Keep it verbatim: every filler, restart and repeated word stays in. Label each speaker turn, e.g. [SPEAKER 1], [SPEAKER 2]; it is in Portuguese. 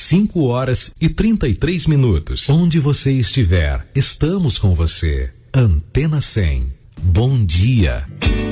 [SPEAKER 1] cinco horas e trinta e três minutos. Onde você estiver, estamos com você. Antena cem. Bom dia.